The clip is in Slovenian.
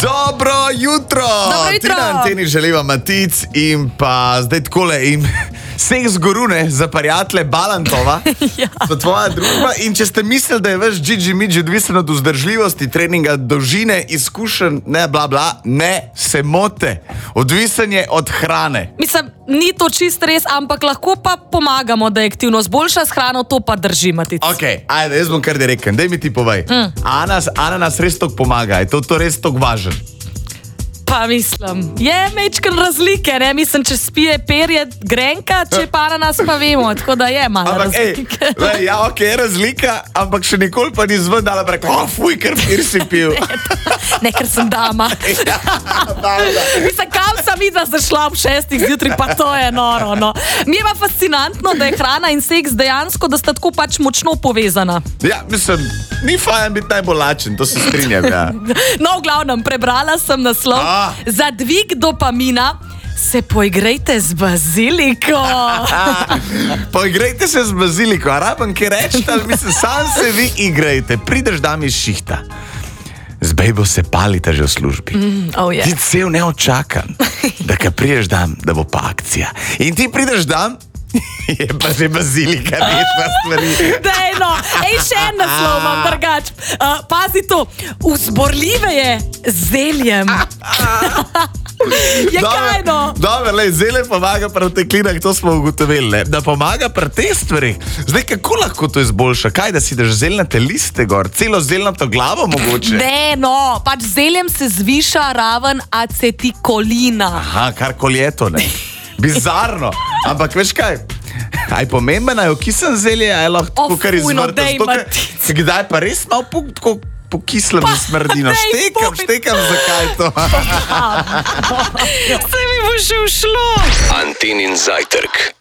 Dobro jutro! Ti na anteni želiva Matic in pa zdaj takole in vseh zgorune za prijatelje Balantova. Ja. So tvoja družba in če ste mislili, da je vaš Gigi odvisen od vzdržljivosti, treninga, dolžine, izkušenj, ne bla bla, ne, se mote. Odvisen je od hrane. Mislim, ni to čist res, ampak lahko pa pomagamo, da je aktivnost boljša s hrano, to pa drži, Matic. Ok, ajde, jaz bom kar direkten, daj mi ti povej. Ananas res tok pomaga, je to res tok važen? Pa mislim, je mečken razlike, ne? Mislim, če spije perje grenka, če pa ananas pa vemo, tako da je malo razlike. Ja, ok, je razlika, ampak še nikoli pa ni zven dala preko, fuj, ker pir si pil. Ne, ker sem dama. Mislim, kam sem videla, zašla ob 6 zjutraj, pa to je noro, no. Mi je pa fascinantno, da je hrana in seks dejansko, da sta tako pač močno povezana. Ja, mislim, ni fajn biti najbolj lačen, to se strinjam, ja. No, v glavnem, prebrala sem naslov. Za dvig dopamina se poigrajte z baziliko. Poigrajte se z baziliko, a rabim kaj reči, ali mislim, sam se vi igrajte, prideš dam iz šihta. Z bejbo se palite že v službi. Ti cel neočakan, da ka prideš dam, da bo pa akcija. In ti prideš dam, je pa že bazilika, rečna stvari. Dej no, še en naslov imam drugač. Pazi to, vzborljive je zeljem. Je kaj no? Dobre, zelje pomaga pri teklinah, to smo ugotovili, ne? Da pomaga pri teh stvarih. Zdaj, kako lahko to izboljša? Kaj, da si daš zelnate liste gor? Celo zelnato glavo mogoče? Ne, no, pač zeljem se zviša raven acetikolina. Aha, karkoli je to, ne? Bizarno. Ampak veš kaj? Aj pomemben, aj okisen zelje, aj lahko tako kar izvrtaš. Kdaj pa res malo po kislem smrdino. Štekam, zakaj to? Se mi bo še ušlo. Antenin zajtrk.